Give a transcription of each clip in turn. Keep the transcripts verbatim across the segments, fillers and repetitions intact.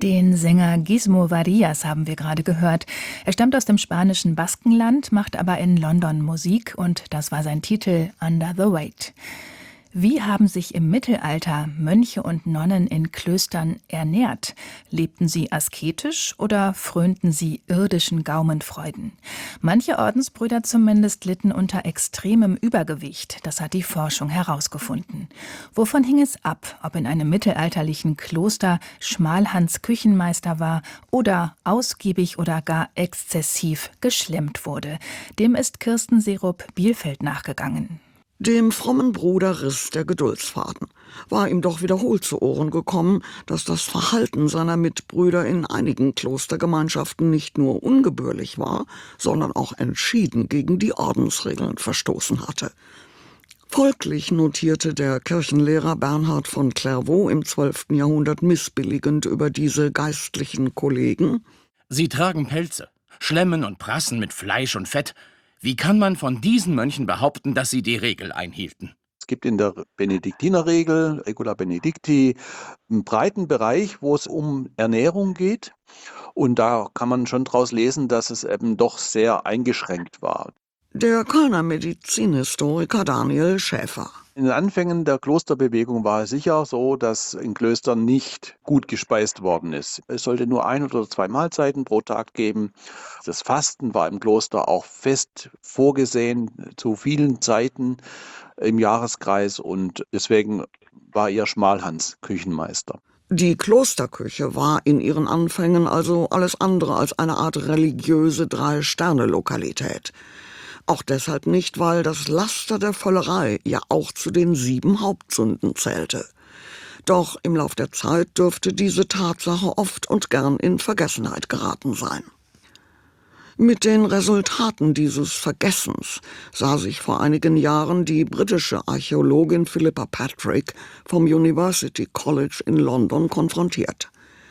Den Sänger Gizmo Varillas haben wir gerade gehört. Er stammt aus dem spanischen Baskenland, macht aber in London Musik und das war sein Titel Under the Weight. Wie haben sich im Mittelalter Mönche und Nonnen in Klöstern ernährt? Lebten sie asketisch oder frönten sie irdischen Gaumenfreuden? Manche Ordensbrüder zumindest litten unter extremem Übergewicht. Das hat die Forschung herausgefunden. Wovon hing es ab, ob in einem mittelalterlichen Kloster Schmalhans Küchenmeister war oder ausgiebig oder gar exzessiv geschlemmt wurde? Dem ist Kirsten Serup-Bielfeld nachgegangen. Dem frommen Bruder riss der Geduldsfaden. War ihm doch wiederholt zu Ohren gekommen, dass das Verhalten seiner Mitbrüder in einigen Klostergemeinschaften nicht nur ungebührlich war, sondern auch entschieden gegen die Ordensregeln verstoßen hatte. Folglich notierte der Kirchenlehrer Bernhard von Clairvaux im zwölften Jahrhundert missbilligend über diese geistlichen Kollegen: Sie tragen Pelze, schlemmen und prassen mit Fleisch und Fett. Wie kann man von diesen Mönchen behaupten, dass sie die Regel einhielten? Es gibt in der Benediktinerregel, Regula Benedicti, einen breiten Bereich, wo es um Ernährung geht. Und da kann man schon daraus lesen, dass es eben doch sehr eingeschränkt war. Der Kölner Medizinhistoriker Daniel Schäfer. In den Anfängen der Klosterbewegung war es sicher so, dass in Klöstern nicht gut gespeist worden ist. Es sollte nur ein oder zwei Mahlzeiten pro Tag geben. Das Fasten war im Kloster auch fest vorgesehen zu vielen Zeiten im Jahreskreis und deswegen war eher Schmalhans Küchenmeister. Die Klosterküche war in ihren Anfängen also alles andere als eine Art religiöse Drei-Sterne-Lokalität. Auch deshalb nicht, weil das Laster der Völlerei ja auch zu den sieben Hauptsünden zählte. Doch im Lauf der Zeit dürfte diese Tatsache oft und gern in Vergessenheit geraten sein. Mit den Resultaten dieses Vergessens sah sich vor einigen Jahren die britische Archäologin Philippa Patrick vom University College in London konfrontiert.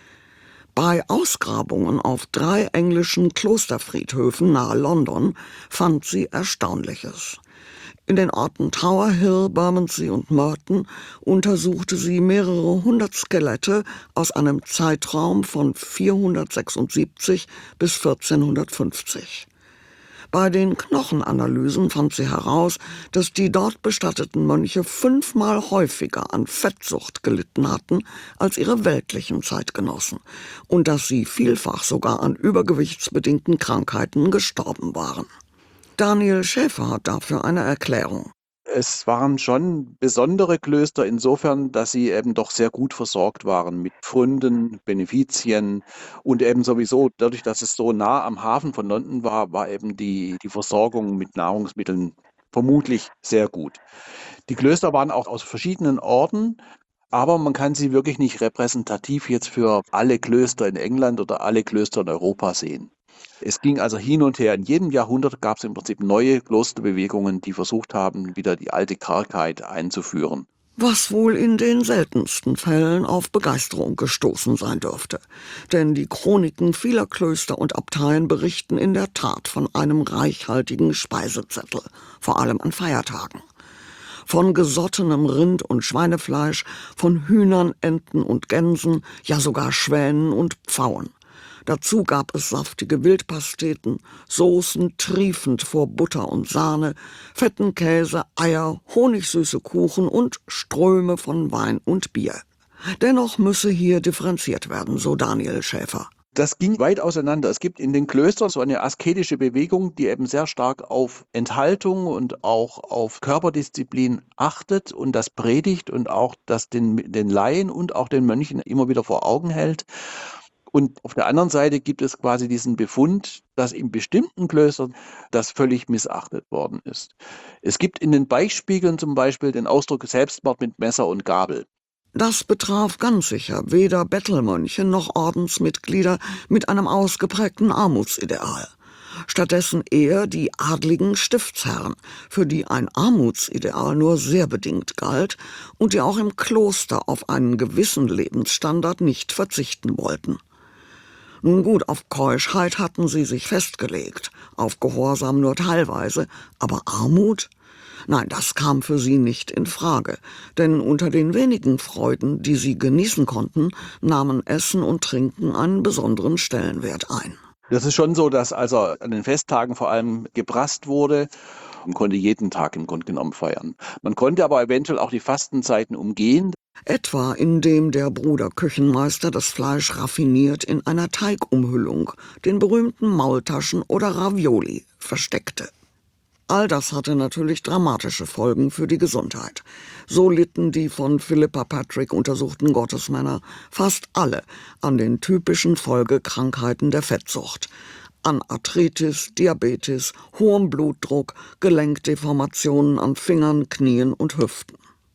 Bei Ausgrabungen auf drei englischen Klosterfriedhöfen nahe London fand sie Erstaunliches. In den Orten Tower Hill, Bermondsey und Merton untersuchte sie mehrere hundert Skelette aus einem Zeitraum von vierhundertsechsundsiebzig bis vierzehnhundertfünfzig. Bei den Knochenanalysen fand sie heraus, dass die dort bestatteten Mönche fünfmal häufiger an Fettsucht gelitten hatten als ihre weltlichen Zeitgenossen und dass sie vielfach sogar an übergewichtsbedingten Krankheiten gestorben waren. Daniel Schäfer hat dafür eine Erklärung. Es waren schon besondere Klöster insofern, dass sie eben doch sehr gut versorgt waren mit Pfründen, Benefizien und eben sowieso dadurch, dass es so nah am Hafen von London war, war eben die, die Versorgung mit Nahrungsmitteln vermutlich sehr gut. Die Klöster waren auch aus verschiedenen Orden, aber man kann sie wirklich nicht repräsentativ jetzt für alle Klöster in England oder alle Klöster in Europa sehen. Es ging also hin und her. In jedem Jahrhundert gab es im Prinzip neue Klosterbewegungen, die versucht haben, wieder die alte Kargheit einzuführen. Was wohl in den seltensten Fällen auf Begeisterung gestoßen sein dürfte. Denn die Chroniken vieler Klöster und Abteien berichten in der Tat von einem reichhaltigen Speisezettel, vor allem an Feiertagen. Von gesottenem Rind- und Schweinefleisch, von Hühnern, Enten und Gänsen, ja sogar Schwänen und Pfauen. Dazu gab es saftige Wildpasteten, Soßen triefend vor Butter und Sahne, fetten Käse, Eier, honigsüße Kuchen und Ströme von Wein und Bier. Dennoch müsse hier differenziert werden, so Daniel Schäfer. Das ging weit auseinander. Es gibt in den Klöstern so eine asketische Bewegung, die eben sehr stark auf Enthaltung und auch auf Körperdisziplin achtet und das predigt und auch das den, den Laien und auch den Mönchen immer wieder vor Augen hält. Und auf der anderen Seite gibt es quasi diesen Befund, dass in bestimmten Klöstern das völlig missachtet worden ist. Es gibt in den Beichtspiegeln zum Beispiel den Ausdruck Selbstmord mit Messer und Gabel. Das betraf ganz sicher weder Bettelmönche noch Ordensmitglieder mit einem ausgeprägten Armutsideal. Stattdessen eher die adligen Stiftsherren, für die ein Armutsideal nur sehr bedingt galt und die auch im Kloster auf einen gewissen Lebensstandard nicht verzichten wollten. Nun gut, auf Keuschheit hatten sie sich festgelegt, auf Gehorsam nur teilweise, aber Armut? Nein, das kam für sie nicht in Frage, denn unter den wenigen Freuden, die sie genießen konnten, nahmen Essen und Trinken einen besonderen Stellenwert ein. Das ist schon so, dass also an den Festtagen vor allem gebrasst wurde. Man konnte jeden Tag im Grunde genommen feiern. Man konnte aber eventuell auch die Fastenzeiten umgehen. Etwa indem der Bruder Küchenmeister das Fleisch raffiniert in einer Teigumhüllung, den berühmten Maultaschen oder Ravioli, versteckte. All das hatte natürlich dramatische Folgen für die Gesundheit. So litten die von Philippa Patrick untersuchten Gottesmänner fast alle an den typischen Folgekrankheiten der Fettsucht. An Arthritis, Diabetes, hohem Blutdruck, Gelenkdeformationen an Fingern, Knien und Hüften.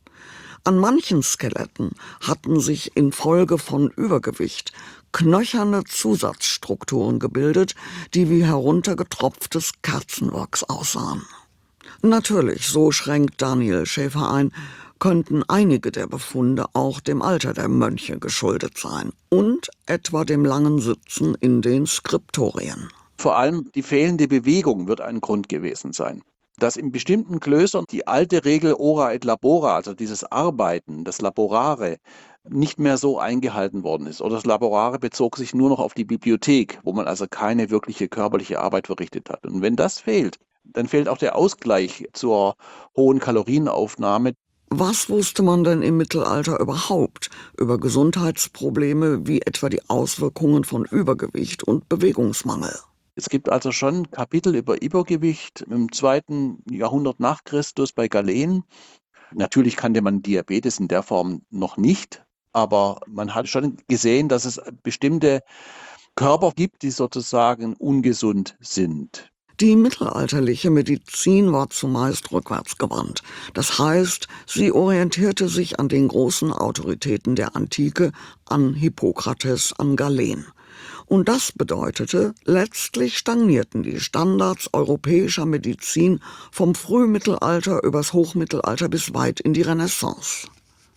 An manchen Skeletten hatten sich infolge von Übergewicht knöcherne Zusatzstrukturen gebildet, die wie heruntergetropftes Kerzenwachs aussahen. Natürlich, so schränkt Daniel Schäfer ein, könnten einige der Befunde auch dem Alter der Mönche geschuldet sein und etwa dem langen Sitzen in den Skriptorien. Vor allem die fehlende Bewegung wird ein Grund gewesen sein. Dass in bestimmten Klöstern die alte Regel ora et labora, also dieses Arbeiten, das Laborare, nicht mehr so eingehalten worden ist. Oder das Laborare bezog sich nur noch auf die Bibliothek, wo man also keine wirkliche körperliche Arbeit verrichtet hat. Und wenn das fehlt, dann fehlt auch der Ausgleich zur hohen Kalorienaufnahme. Was wusste man denn im Mittelalter überhaupt über Gesundheitsprobleme wie etwa die Auswirkungen von Übergewicht und Bewegungsmangel? Es gibt also schon Kapitel über Übergewicht im zweiten Jahrhundert nach Christus bei Galen. Natürlich kannte man Diabetes in der Form noch nicht, aber man hat schon gesehen, dass es bestimmte Körper gibt, die sozusagen ungesund sind. Die mittelalterliche Medizin war zumeist rückwärtsgewandt. Das heißt, sie orientierte sich an den großen Autoritäten der Antike, an Hippokrates, an Galen. Und das bedeutete, letztlich stagnierten die Standards europäischer Medizin vom Frühmittelalter übers Hochmittelalter bis weit in die Renaissance.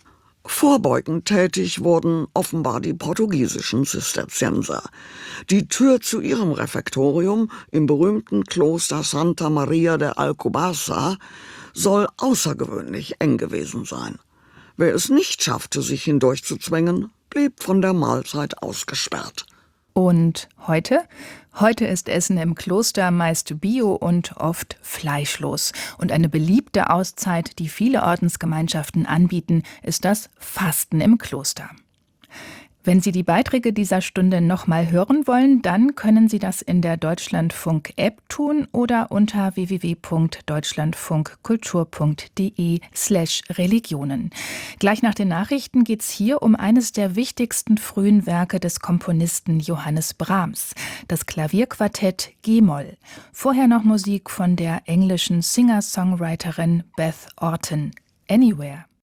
Vorbeugend tätig wurden offenbar die portugiesischen Zisterzienser. Die Tür zu ihrem Refektorium im berühmten Kloster Santa Maria de Alcobaça soll außergewöhnlich eng gewesen sein. Wer es nicht schaffte, sich hindurchzuzwängen, blieb von der Mahlzeit ausgesperrt. Und heute? Heute ist Essen im Kloster meist bio und oft fleischlos. Und eine beliebte Auszeit, die viele Ordensgemeinschaften anbieten, ist das Fasten im Kloster. Wenn Sie die Beiträge dieser Stunde nochmal hören wollen, dann können Sie das in der Deutschlandfunk-App tun oder unter w w w punkt deutschlandfunkkultur punkt d e slash Religionen. Gleich nach den Nachrichten geht es hier um eines der wichtigsten frühen Werke des Komponisten Johannes Brahms, das Klavierquartett G-Moll. Vorher noch Musik von der englischen Singer-Songwriterin Beth Orton, Anywhere.